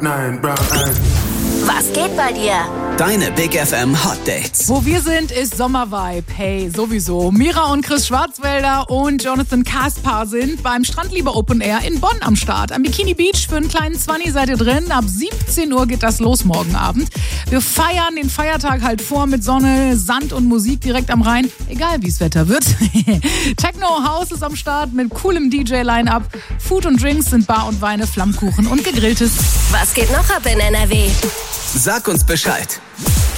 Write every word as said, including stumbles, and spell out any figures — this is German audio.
nine, brown eyes. Was geht bei dir? Deine Big F M Hot Dates. Wo wir sind, ist Sommervibe. Hey, sowieso. Mira und Chris Schwarzwälder und Jonathan Kaspar sind beim Strandliebe Open Air in Bonn am Start. Am Bikini Beach für einen kleinen Zwanni seid ihr drin. Ab siebzehn Uhr geht das los morgen Abend. Wir feiern den Feiertag halt vor mit Sonne, Sand und Musik direkt am Rhein. Egal, wie es Wetter wird. Techno House ist am Start mit coolem D J-Line-Up. Food und Drinks sind Bar und Weine, Flammkuchen und Gegrilltes. Was geht noch ab in N R W? Sag uns Bescheid.